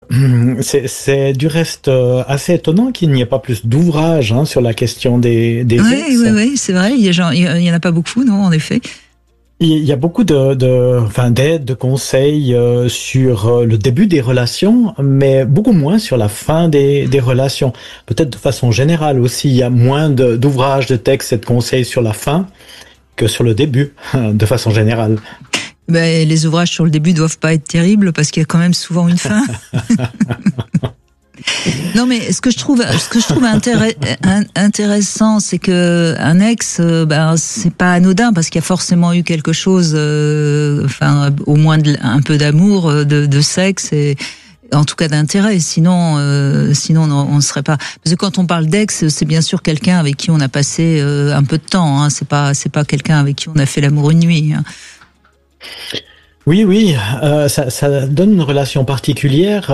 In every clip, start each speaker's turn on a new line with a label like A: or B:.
A: c'est du reste assez étonnant qu'il n'y ait pas plus d'ouvrages sur la question des ex.
B: Oui, c'est vrai. Il y en a pas beaucoup, non, en effet.
A: Il y a beaucoup d'aides, de conseils sur le début des relations, mais beaucoup moins sur la fin des relations. Peut-être de façon générale aussi, il y a moins d'ouvrages, de textes et de conseils sur la fin que sur le début, de façon générale.
B: Ben, les ouvrages sur le début doivent pas être terribles parce qu'il y a quand même souvent une fin. Non, mais ce que je trouve intéressant, c'est que un ex, c'est pas anodin parce qu'il y a forcément eu quelque chose, au moins un peu d'amour, de sexe et en tout cas d'intérêt. Sinon, on ne serait pas. Parce que quand on parle d'ex, c'est bien sûr quelqu'un avec qui on a passé un peu de temps. C'est pas quelqu'un avec qui on a fait l'amour une nuit.
A: Oui, ça donne une relation particulière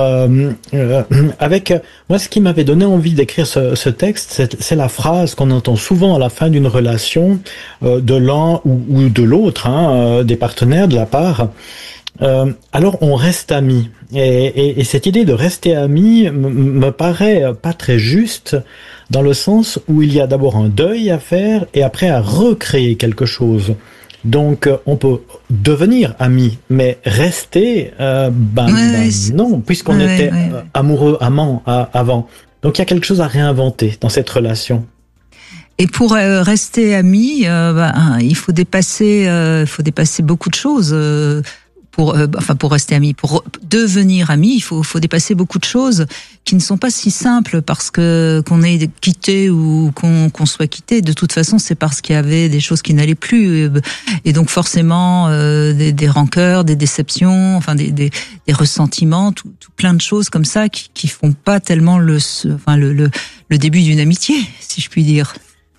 A: avec moi. Ce qui m'avait donné envie d'écrire ce texte, c'est la phrase qu'on entend souvent à la fin d'une relation de l'un ou de l'autre, des partenaires de la part. Alors on reste amis, et cette idée de rester amis me paraît pas très juste, dans le sens où il y a d'abord un deuil à faire et après à recréer quelque chose. Donc, on peut devenir amis, mais rester, non, puisqu'on était amoureux, amants avant. Donc, il y a quelque chose à réinventer dans cette relation.
B: Et pour rester amis, il faut dépasser beaucoup de choses. Pour rester amis, pour devenir amis, il faut dépasser beaucoup de choses qui ne sont pas si simples parce que qu'on est quitté ou qu'on soit quitté. De toute façon, c'est parce qu'il y avait des choses qui n'allaient plus et donc forcément des rancœurs, des déceptions, des ressentiments, tout plein de choses comme ça qui font pas tellement le début d'une amitié, si je puis dire.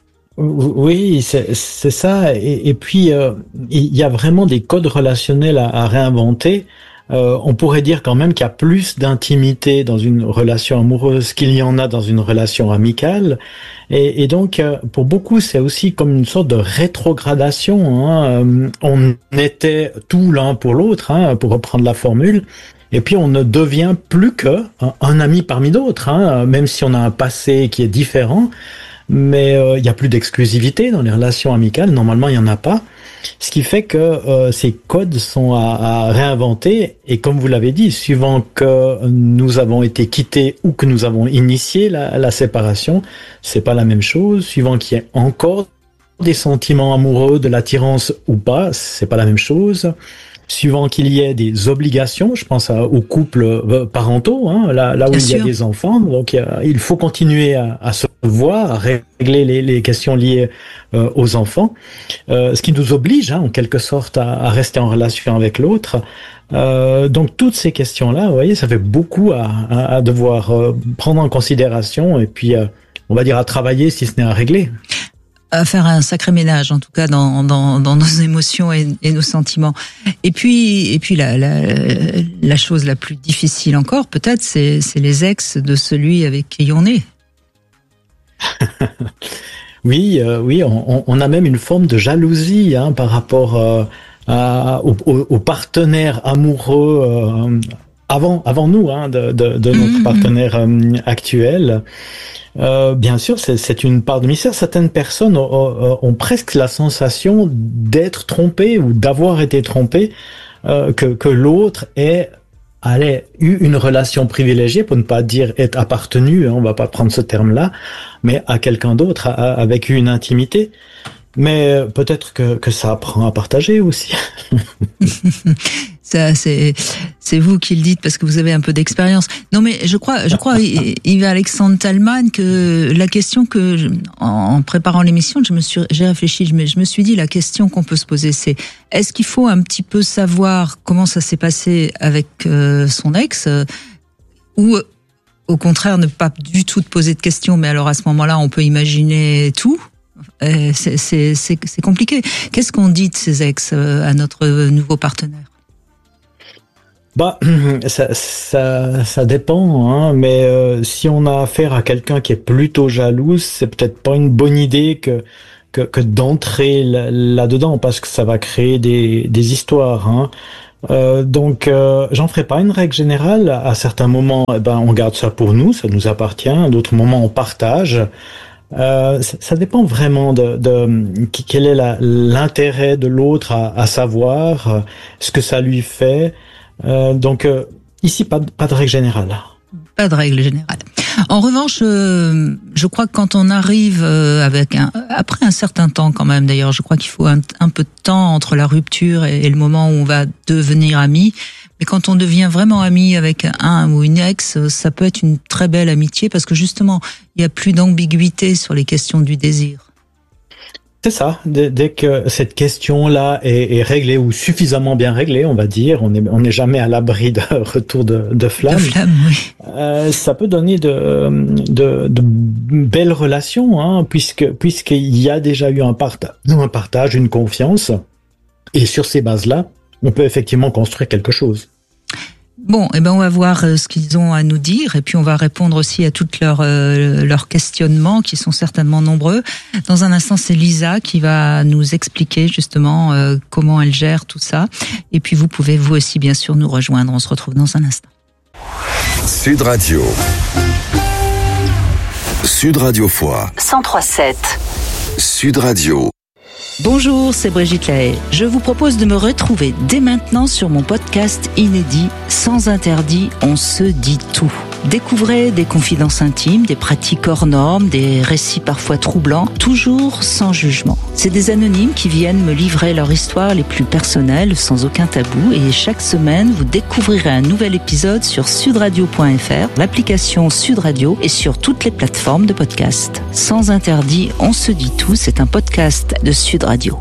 A: Oui, c'est ça. Et puis, il y a vraiment des codes relationnels à réinventer. On pourrait dire quand même qu'il y a plus d'intimité dans une relation amoureuse qu'il y en a dans une relation amicale. Et donc, pour beaucoup, c'est aussi comme une sorte de rétrogradation. On était tout l'un pour l'autre, pour reprendre la formule. Et puis, on ne devient plus que un ami parmi d'autres, même si on a un passé qui est différent. Mais il y a plus d'exclusivité dans les relations amicales. Normalement, il y en a pas. Ce qui fait que ces codes sont à réinventer. Et comme vous l'avez dit, suivant que nous avons été quittés ou que nous avons initié la séparation, c'est pas la même chose. Suivant qu'il y ait encore des sentiments amoureux, de l'attirance ou pas, c'est pas la même chose. Suivant qu'il y ait des obligations, je pense aux couples parentaux, là où il y a des enfants. Donc il faut continuer à se voir, à régler les questions liées aux enfants, ce qui nous oblige en quelque sorte à rester en relation avec l'autre. Donc toutes ces questions-là, vous voyez, ça fait beaucoup à devoir prendre en considération et puis on va dire à travailler si ce n'est à régler.
B: À faire un sacré ménage, en tout cas dans nos émotions et nos sentiments. Et puis la chose la plus difficile encore, peut-être, c'est les ex de celui avec qui on est.
A: Oui, on a même une forme de jalousie par rapport aux partenaires amoureux avant nous, de notre partenaire actuel. Bien sûr, c'est une part de mystère. Certaines personnes ont presque la sensation d'être trompées ou d'avoir été trompées, que l'autre ait eu une relation privilégiée, pour ne pas dire être appartenu, on va pas prendre ce terme-là, mais à quelqu'un d'autre, avec une intimité. Mais peut-être que ça apprend à partager aussi.
B: Ça, c'est vous qui le dites parce que vous avez un peu d'expérience. Non, mais je crois, Yves Alexandre Thalmann, que la question en préparant l'émission, j'ai réfléchi, je me suis dit, la question qu'on peut se poser, c'est, est-ce qu'il faut un petit peu savoir comment ça s'est passé avec son ex, ou au contraire ne pas du tout te poser de questions, mais alors à ce moment-là, on peut imaginer tout. C'est compliqué. Qu'est-ce qu'on dit de ces ex à notre nouveau partenaire?
A: Ça dépend, mais si on a affaire à quelqu'un qui est plutôt jaloux, c'est peut-être pas une bonne idée que d'entrer là-dedans, parce que ça va créer des histoires. Donc, j'en ferai pas une règle générale. À certains moments, on garde ça pour nous, ça nous appartient. À d'autres moments, on partage. Ça dépend vraiment de quel est l'intérêt de l'autre à savoir ce que ça lui fait. Donc, ici, pas de règle générale.
B: Pas de règle générale. En revanche, je crois que quand on arrive après un certain temps quand même, d'ailleurs, je crois qu'il faut un peu de temps entre la rupture et le moment où on va devenir amis. Mais quand on devient vraiment ami avec un ou une ex, ça peut être une très belle amitié parce que justement, il y a plus d'ambiguïté sur les questions du désir.
A: C'est ça. Dès que cette question-là est réglée ou suffisamment bien réglée, on va dire, on n'est jamais à l'abri de retour de flamme.
B: De flamme, oui.
A: Ça peut donner de belles relations, hein, puisqu'il y a déjà eu un partage, une confiance, et sur ces bases-là, on peut effectivement construire quelque chose.
B: Bon, on va voir ce qu'ils ont à nous dire et puis on va répondre aussi à toutes leurs questionnements qui sont certainement nombreux. Dans un instant, c'est Lisa qui va nous expliquer justement comment elle gère tout ça. Et puis vous pouvez vous aussi bien sûr nous rejoindre. On se retrouve dans un instant.
C: Sud Radio. Sud Radio Foix.
D: 103.7.
C: Sud Radio.
D: Bonjour, c'est Brigitte Lahaye. Je vous propose de me retrouver dès maintenant sur mon podcast inédit Sans interdit, on se dit tout. Découvrez des confidences intimes, des pratiques hors normes, des récits parfois troublants, toujours sans jugement. C'est des anonymes qui viennent me livrer leur histoire les plus personnelles, sans aucun tabou, et chaque semaine, vous découvrirez un nouvel épisode sur sudradio.fr, l'application Sud Radio et sur toutes les plateformes de podcast. Sans interdit, on se dit tout, c'est un podcast de Sud Radio.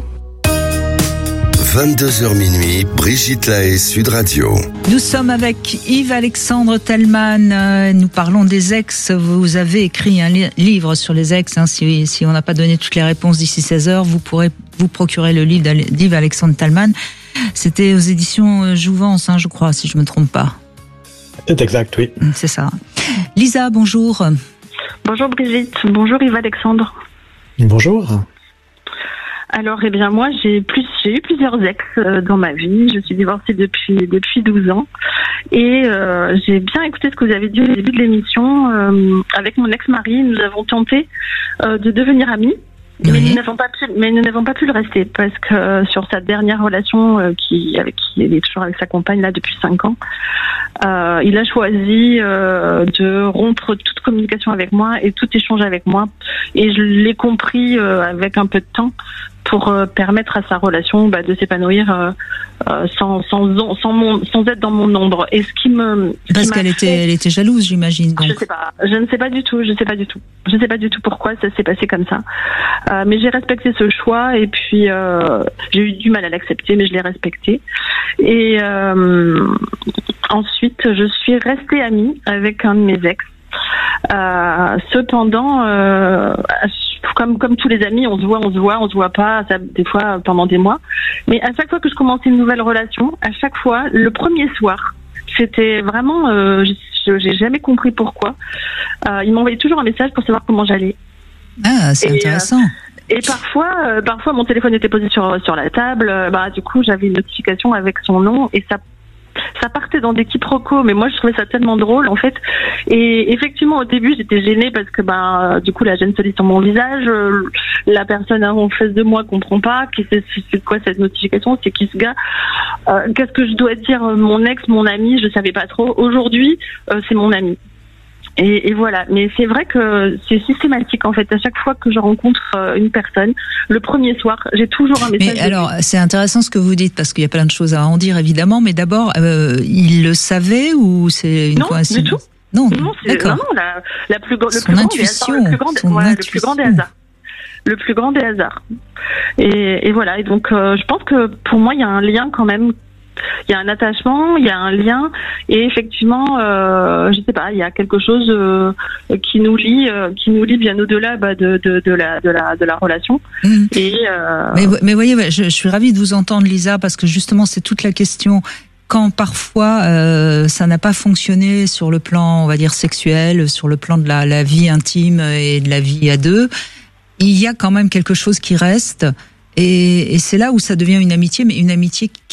C: 22h minuit, Brigitte Lahaye, Sud Radio.
B: Nous sommes avec Yves-Alexandre Tallmann. Nous parlons des ex. Vous avez écrit un livre sur les ex. Hein. Si on n'a pas donné toutes les réponses d'ici 16h, vous pourrez vous procurer le livre d'Yves-Alexandre Tallmann. C'était aux éditions Jouvence, je crois, si je ne me trompe pas.
A: C'est exact, oui.
B: C'est ça. Lisa, bonjour.
E: Bonjour Brigitte. Bonjour Yves-Alexandre.
A: Bonjour.
E: Alors, moi, j'ai eu plusieurs ex dans ma vie. Je suis divorcée depuis 12 ans. Et j'ai bien écouté ce que vous avez dit au début de l'émission. Avec mon ex-mari, nous avons tenté de devenir amis. Oui. Mais nous n'avons pas pu le rester parce que sur sa dernière relation avec qui il est toujours avec sa compagne là depuis 5 ans, il a choisi de rompre toute communication avec moi et tout échange avec moi, et je l'ai compris avec un peu de temps pour permettre à sa relation de s'épanouir sans être dans mon ombre. Et
B: parce qu'elle était jalouse, j'imagine. Donc.
E: Je ne sais pas du tout. Je sais pas du tout pourquoi ça s'est passé comme ça. Mais j'ai respecté ce choix et puis j'ai eu du mal à l'accepter, mais je l'ai respecté. Et ensuite, je suis restée amie avec un de mes ex. Cependant, comme tous les amis, on se voit pas, ça, des fois pendant des mois. Mais à chaque fois que je commençais une nouvelle relation, à chaque fois, le premier soir, c'était vraiment, j'ai jamais compris pourquoi. Il m'envoyait toujours un message pour savoir comment j'allais.
B: Ah, c'est intéressant.
E: Et parfois mon téléphone était posé sur la table. Du coup, j'avais une notification avec son nom et ça partait dans des quiproquos, mais moi je trouvais ça tellement drôle en fait. Et effectivement au début j'étais gênée parce que du coup la gêne se lit sur mon visage, la personne en face de moi comprend pas c'est quoi cette notification, c'est qui ce gars, qu'est-ce que je dois dire, mon ex, mon ami, je savais pas trop. Aujourd'hui c'est mon ami. Et voilà, mais c'est vrai que c'est systématique en fait. À chaque fois que je rencontre une personne, le premier soir, j'ai toujours un message.
B: Mais alors, c'est intéressant ce que vous dites parce qu'il y a plein de choses à en dire évidemment. Mais d'abord, il le savait ou c'est une coïncidence?
E: Non, du tout. Non, d'accord. Non, la plus grande intuition, le plus grand des hasards. Le plus grand des hasards. Et voilà. Et donc, je pense que pour moi, il y a un lien quand même. Il y a un attachement, il y a un lien, et effectivement, je sais pas, il y a quelque chose qui nous lie bien au-delà de la relation. Et
B: mais voyez, je suis ravie de vous entendre, Lisa, parce que justement, c'est toute la question. Quand parfois ça n'a pas fonctionné sur le plan, on va dire sexuel, sur le plan de la vie intime et de la vie à deux, il y a quand même quelque chose qui reste, et c'est là où ça devient une amitié, mais une amitié qui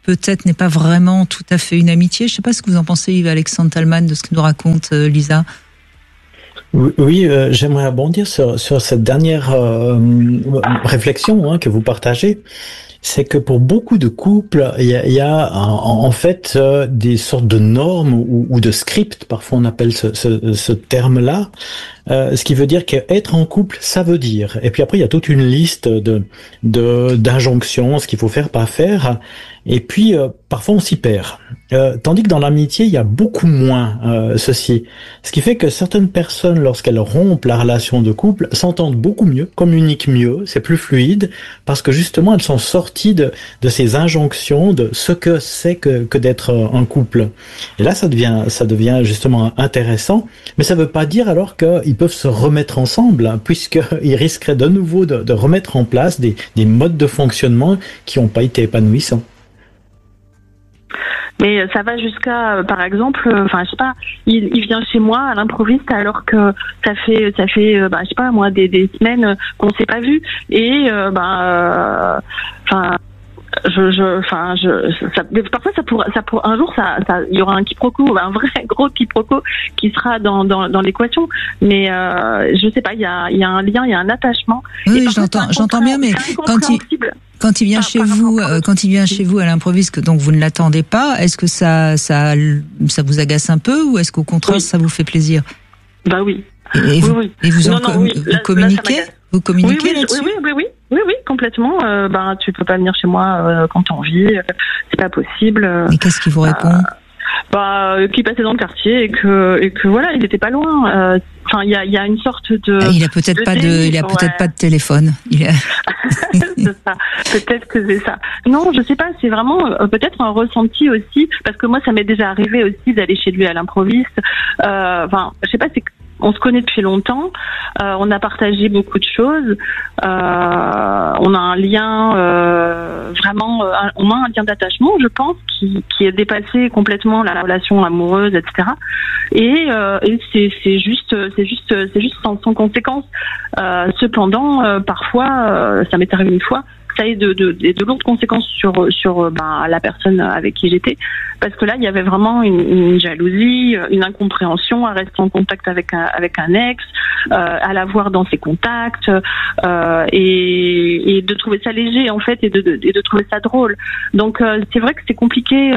B: peut-être n'est pas vraiment tout à fait une amitié. Je ne sais pas ce que vous en pensez, Yves-Alexandre Thalmann, de ce que nous raconte Lisa.
A: Oui, j'aimerais rebondir sur cette dernière réflexion que vous partagez. C'est que pour beaucoup de couples, il y a en fait des sortes de normes ou de scripts, parfois on appelle ce terme-là, ce qui veut dire qu'être en couple, ça veut dire. Et puis après, il y a toute une liste d'injonctions, ce qu'il faut faire, pas faire. Et puis, parfois, on s'y perd. Tandis que dans l'amitié, il y a beaucoup moins ceci. Ce qui fait que certaines personnes, lorsqu'elles rompent la relation de couple, s'entendent beaucoup mieux, communiquent mieux, c'est plus fluide, parce que justement, elles sont sorties de ces injonctions, de ce que c'est que d'être un couple. Et là, ça devient justement intéressant. Mais ça veut pas dire alors qu'ils peuvent se remettre ensemble, puisqu'ils risqueraient de nouveau de remettre en place des modes de fonctionnement qui n'ont pas été épanouissants.
E: Mais ça va jusqu'à, par exemple, je sais pas, il vient chez moi à l'improviste alors que ça fait, je sais pas moi, des semaines qu'on s'est pas vu et parfois ça pour un jour il y aura un quiproquo, un vrai gros quiproquo qui sera dans l'équation, mais je sais pas, il y a un lien, il y a un attachement.
B: Oui, j'entends bien, mais quand il vient chez vous, à l'improviste, que donc vous ne l'attendez pas, est-ce que ça vous agace un peu ou est-ce qu'au contraire ça vous fait plaisir?
E: Bah oui.
B: Et vous communiquez? Vous communiquez là-dessus?
E: Oui, complètement. Tu peux pas venir chez moi quand t'as envie. C'est pas possible.
B: Et qu'est-ce qu'il vous répond?
E: Qu'il passait dans le quartier et que voilà, il était pas loin. Il y a une sorte de.
B: Il a peut-être pas de téléphone.
E: C'est ça. Peut-être que c'est ça. Non, je sais pas. C'est vraiment peut-être un ressenti aussi, parce que moi, ça m'est déjà arrivé aussi d'aller chez lui à l'improviste. Je sais pas. On se connaît depuis longtemps, on a partagé beaucoup de choses, on a un lien on a un lien d'attachement, je pense, qui est dépassé complètement la relation amoureuse, etc. Et c'est juste sans conséquence. Cependant, parfois, ça m'est arrivé une fois, ça a eu de lourdes conséquences sur la personne avec qui j'étais, parce que là il y avait vraiment une jalousie, une incompréhension à rester en contact avec un ex, à la voir dans ses contacts, et de trouver ça léger en fait, et de trouver ça drôle. Donc c'est vrai que c'est compliqué.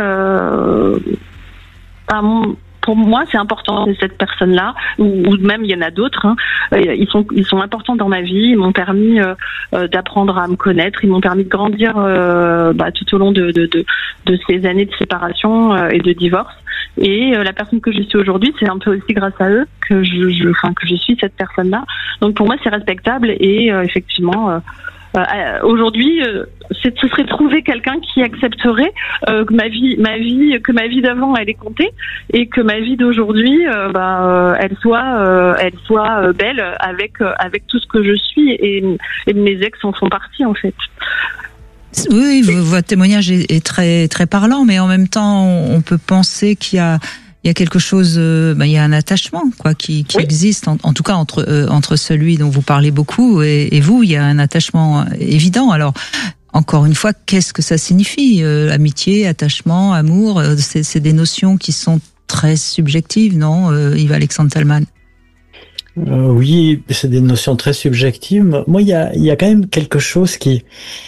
E: Pour moi, c'est important, cette personne-là, ou même il y en a d'autres. Ils sont importants dans ma vie. Ils m'ont permis d'apprendre à me connaître. Ils m'ont permis de grandir tout au long de ces années de séparation et de divorce. Et la personne que je suis aujourd'hui, c'est un peu aussi grâce à eux que je suis cette personne-là. Donc pour moi, c'est respectable et effectivement. Aujourd'hui, ce serait trouver quelqu'un qui accepterait que ma vie d'avant elle est comptée et que ma vie d'aujourd'hui elle soit belle avec tout ce que je suis, et mes ex en font partie en fait.
B: Oui, votre témoignage est très très parlant, mais en même temps on peut penser qu'il y a quelque chose, il y a un attachement qui oui. existe, en tout cas entre celui dont vous parlez beaucoup et vous, il y a un attachement évident. Alors encore une fois, qu'est-ce que ça signifie, amitié, attachement, amour, c'est des notions qui sont très subjectives, non, Yves-Alexandre Thalmann?
A: Oui, c'est des notions très subjectives. Moi, il y a quand même quelque chose qui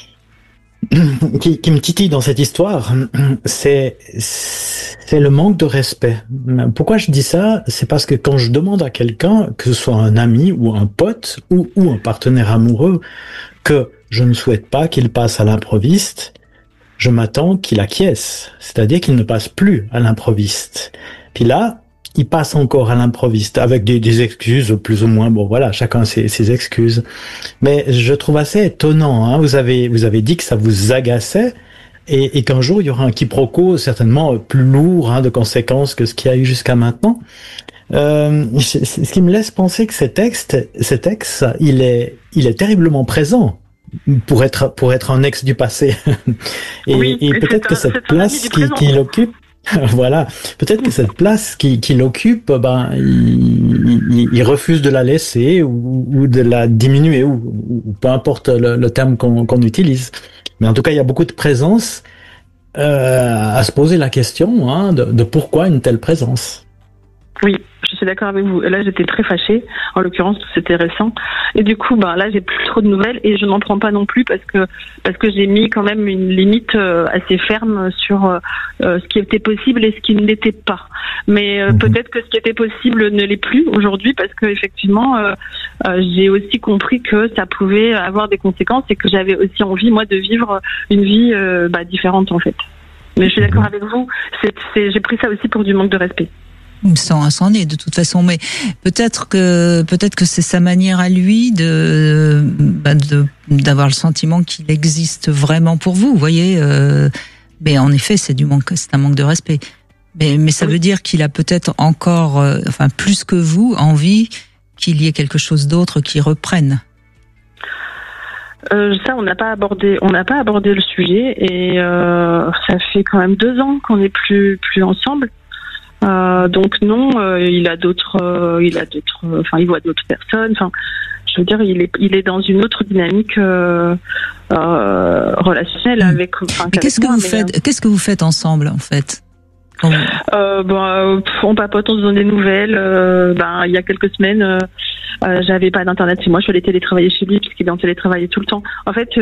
A: me titille dans cette histoire, c'est le manque de respect. Pourquoi je dis ça? C'est parce que quand je demande à quelqu'un, que ce soit un ami ou un pote ou un partenaire amoureux, que je ne souhaite pas qu'il passe à l'improviste, je m'attends qu'il acquiesce, c'est-à-dire qu'il ne passe plus à l'improviste. Puis là, il passe encore à l'improviste avec des excuses plus ou moins. Bon, voilà, chacun ses excuses. Mais je trouve assez étonnant. Vous avez dit que ça vous agaçait et qu'un jour il y aura un quiproquo certainement plus lourd de conséquences que ce qu'il y a eu jusqu'à maintenant. Ce qui me laisse penser que cet ex, il est terriblement présent pour être un ex du passé. et peut-être que cette place qu'il occupe. Voilà, peut-être que cette place qu'il occupe, il refuse de la laisser ou de la diminuer ou peu importe le terme qu'on utilise. Mais en tout cas, il y a beaucoup de présence à se poser la question de pourquoi une telle présence.
E: Oui, je suis d'accord avec vous. Là, j'étais très fâchée. En l'occurrence, c'était récent. Et du coup, là, j'ai plus trop de nouvelles et je n'en prends pas non plus parce que j'ai mis quand même une limite assez ferme sur ce qui était possible et ce qui ne l'était pas. Mais peut-être que ce qui était possible ne l'est plus aujourd'hui parce que effectivement, j'ai aussi compris que ça pouvait avoir des conséquences et que j'avais aussi envie, moi, de vivre une vie différente en fait. Mais je suis d'accord avec vous. J'ai pris ça aussi pour du manque de respect.
B: C'en est de toute façon, mais peut-être que c'est sa manière à lui d'avoir le sentiment qu'il existe vraiment pour vous. Vous voyez, mais en effet, c'est un manque de respect. Mais ça veut dire qu'il a peut-être encore, plus que vous, envie qu'il y ait quelque chose d'autre qui reprenne.
E: Ça, on n'a pas abordé le sujet et ça fait quand même 2 ans qu'on n'est plus ensemble. Donc non, il voit d'autres personnes. Enfin, je veux dire, il est dans une autre dynamique relationnelle avec.
B: Qu'est-ce que vous faites ensemble en fait?
E: On papote, on se donne des nouvelles. Il y a quelques semaines, j'avais pas d'internet chez moi. Je suis allée télétravailler chez lui puisqu'il est en télétravail tout le temps. En fait.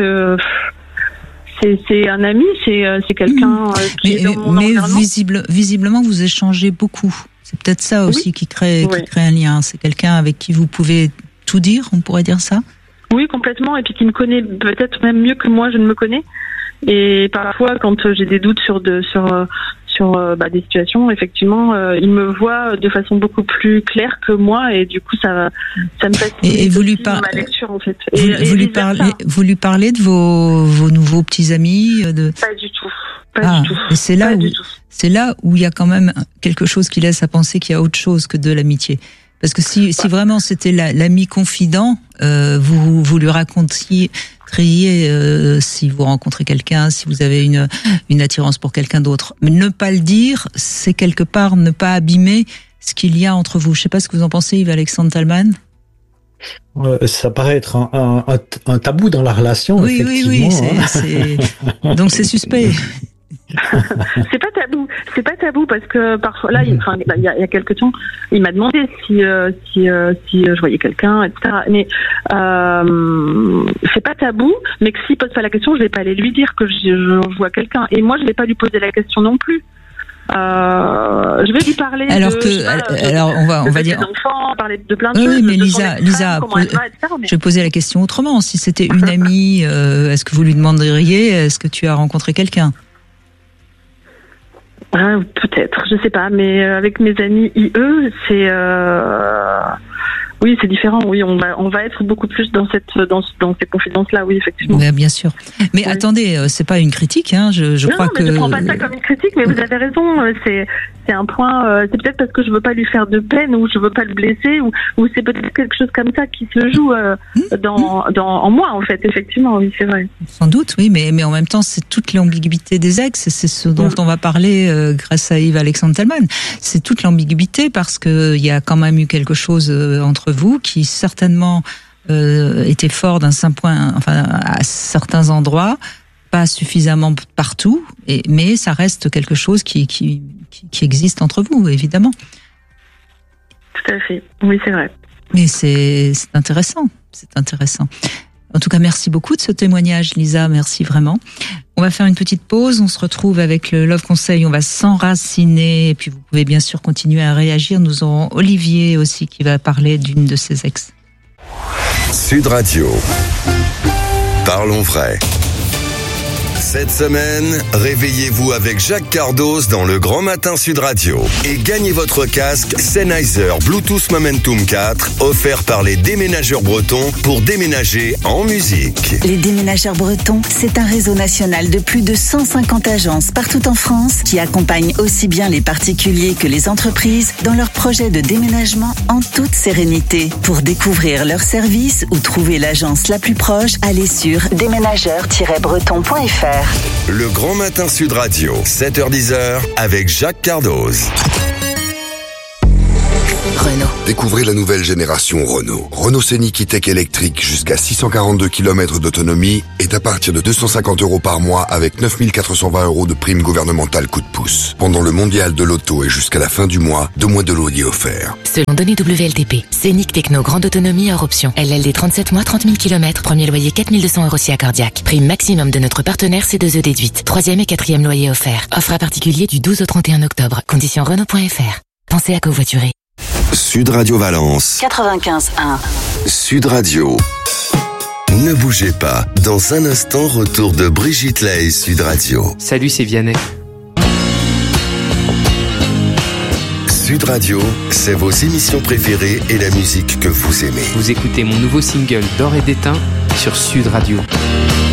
E: C'est un ami, c'est quelqu'un qui est dans mon environnement.
B: Visiblement, vous échangez beaucoup. C'est peut-être ça aussi qui crée un lien. C'est quelqu'un avec qui vous pouvez tout dire, on pourrait dire ça?
E: Oui, complètement. Et puis qui me connaît peut-être même mieux que moi, je ne me connais. Et parfois, quand j'ai des doutes sur des situations, effectivement, il me voit de façon beaucoup plus claire que moi, et du coup, ça me facilite ma lecture, en fait. Vous
B: lui parlez de vos nouveaux petits amis
E: Pas du tout. Pas du tout.
B: Et c'est là où il y a quand même quelque chose qui laisse à penser qu'il y a autre chose que de l'amitié. Parce que si vraiment c'était l'ami confident, vous lui racontiez si vous rencontrez quelqu'un, si vous avez une attirance pour quelqu'un d'autre. Mais ne pas le dire, c'est quelque part ne pas abîmer ce qu'il y a entre vous. Je sais pas ce que vous en pensez, Yves-Alexandre Thalmann.
A: Ça paraît être un tabou dans la relation.
B: Oui, donc c'est suspect.
E: C'est pas tabou parce que parfois là, il y a quelques temps, il m'a demandé si je voyais quelqu'un, etc. Mais c'est pas tabou, mais que s'il pose pas la question, je vais pas aller lui dire que je vois quelqu'un. Et moi, je vais pas lui poser la question non plus. Je vais lui parler
B: on va dire
E: enfants, parler de plein de choses.
B: Oui, mais Lisa, je vais poser la question autrement. Si c'était une amie, est-ce que vous lui demanderiez, est-ce que tu as rencontré quelqu'un?
E: Peut-être, je sais pas, mais avec mes amis IE, c'est différent. Oui, on va être beaucoup plus dans ces confidences-là, oui, effectivement.
B: Oui, bien sûr. Mais attendez, c'est pas une critique, hein. Je crois que.
E: Je prends pas ça comme une critique, mais vous avez raison. C'est un point. C'est peut-être parce que je veux pas lui faire de peine ou je veux pas le blesser ou c'est peut-être quelque chose comme ça qui se joue en moi, en fait. Effectivement, oui, c'est vrai.
B: Sans doute, oui, mais en même temps, c'est toute l'ambiguïté des ex. C'est ce dont on va parler grâce à Yves-Alexandre Thalmann. C'est toute l'ambiguïté parce que il y a quand même eu quelque chose entre vous qui certainement était fort d'un certain point, à certains endroits, pas suffisamment partout, mais ça reste quelque chose qui existe entre vous, évidemment.
E: Tout à fait. Oui, c'est vrai.
B: Mais c'est intéressant. C'est intéressant. En tout cas, merci beaucoup de ce témoignage, Lisa. Merci vraiment. On va faire une petite pause. On se retrouve avec le Love Conseil. On va s'enraciner. Et puis, vous pouvez bien sûr continuer à réagir. Nous aurons Olivier aussi qui va parler d'une de ses ex.
C: Sud Radio. Parlons vrai. Cette semaine, réveillez-vous avec Jacques Cardos dans le Grand Matin Sud Radio et gagnez votre casque Sennheiser Bluetooth Momentum 4 offert par les déménageurs bretons pour déménager en musique.
D: Les déménageurs bretons, c'est un réseau national de plus de 150 agences partout en France qui accompagnent aussi bien les particuliers que les entreprises dans leurs projets de déménagement en toute sérénité. Pour découvrir leurs services ou trouver l'agence la plus proche, allez sur déménageurs-breton.fr.
C: Le Grand Matin Sud Radio, 7h-10h avec Jacques Cardos.
D: Renault.
F: Découvrez la nouvelle génération Renault. Renault Scénic E-Tech électrique jusqu'à 642 km d'autonomie est à partir de 250 € par mois avec 9 420 € de prime gouvernementale coup de pouce. Pendant le mondial de l'auto et jusqu'à la fin du mois, 2 mois de loyer offert.
G: Selon données WLTP, Scénic Techno grande autonomie hors option. LLD 37 mois, 30 000 km, premier loyer 4 200 € si accordiaque. Prime maximum de notre partenaire C2E déduite. 3e et 4e loyer offert. Offre à particulier du 12 au 31 octobre. Conditions Renault.fr. Pensez à covoiturer.
C: Sud Radio Valence
D: 95.1.
C: Sud Radio. Ne bougez pas. Dans un instant, retour de Brigitte Lahaie, Sud Radio.
H: Salut, c'est Vianney.
C: Sud Radio, c'est vos émissions préférées et la musique que vous aimez.
H: Vous écoutez mon nouveau single D'or et d'étain sur Sud Radio.